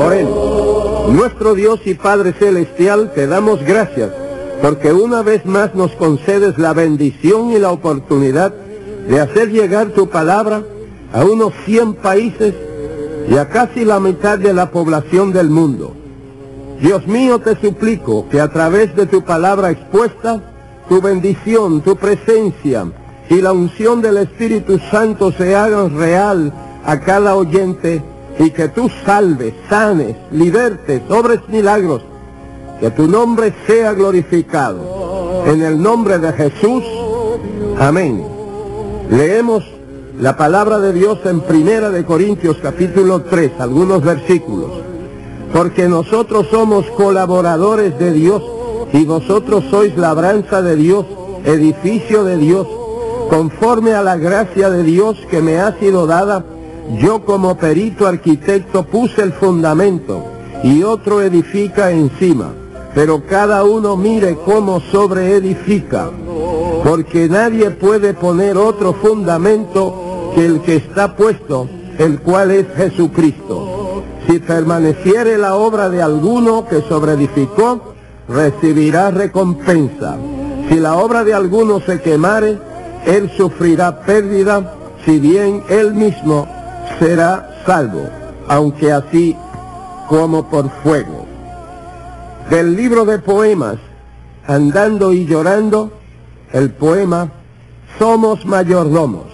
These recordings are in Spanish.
Oremos. Nuestro Dios y Padre Celestial, te damos gracias porque una vez más nos concedes la bendición y la oportunidad de hacer llegar tu palabra a unos 100 países y a casi la mitad de la población del mundo. Dios mío, te suplico que a través de tu palabra expuesta, tu bendición, tu presencia y la unción del Espíritu Santo se hagan real a cada oyente y que tú salves, sanes, libertes, obres milagros. Que tu nombre sea glorificado. En el nombre de Jesús. Amén. Leemos la palabra de Dios en 1 Corintios capítulo 3, algunos versículos. Porque nosotros somos colaboradores de Dios y vosotros sois labranza de Dios, edificio de Dios, conforme a la gracia de Dios que me ha sido dada. Yo como perito arquitecto puse el fundamento y otro edifica encima, pero cada uno mire cómo sobreedifica, porque nadie puede poner otro fundamento que el que está puesto, el cual es Jesucristo. Si permaneciere la obra de alguno que sobreedificó, recibirá recompensa. Si la obra de alguno se quemare, él sufrirá pérdida, si bien él mismo será salvo, aunque así como por fuego. Del libro de poemas, Andando y Llorando, el poema Somos mayordomos.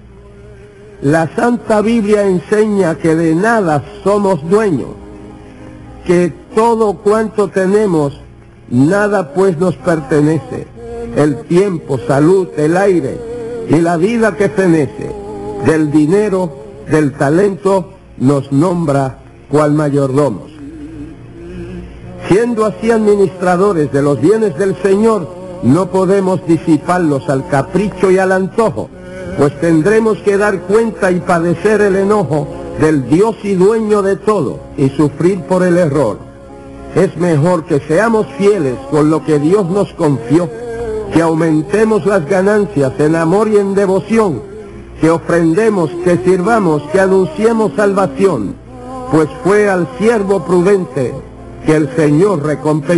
La Santa Biblia enseña que de nada somos dueños, que todo cuanto tenemos, nada pues nos pertenece. El tiempo, salud, el aire y la vida que fenece. Del dinero, del talento, nos nombra cual mayordomos. Siendo así administradores de los bienes del Señor, no podemos disiparlos al capricho y al antojo, pues tendremos que dar cuenta y padecer el enojo del Dios y dueño de todo, y sufrir por el error. Es mejor que seamos fieles con lo que Dios nos confió, que aumentemos las ganancias en amor y en devoción, que ofrendemos, que sirvamos, que anunciemos salvación, pues fue al siervo prudente que el Señor recompensó.